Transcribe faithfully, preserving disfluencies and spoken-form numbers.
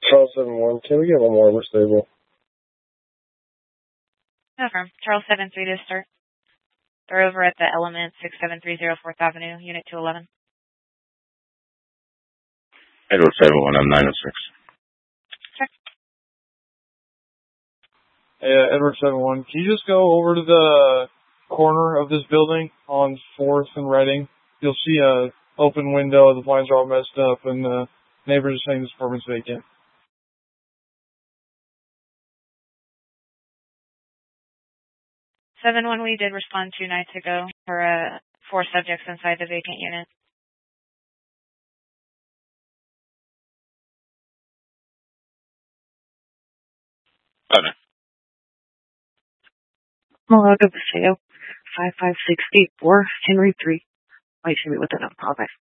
Charles seven one, can we get one more? We're stable. No firm. Charles seven three to start. They're over at the Element six seven three zero fourth Avenue, Unit two eleven. Edward seven one, I'm nine oh six. Check. Yeah, Edward seven one. Can you just go over to the corner of this building on fourth and Reading? You'll see a open window, the blinds are all messed up, and the neighbors are saying this apartment's vacant. seven one, we did respond two nights ago for uh, four subjects inside the vacant unit. Okay. Malaga Paseo, five five six eight four, Henry three. Wait, should be with an apologize.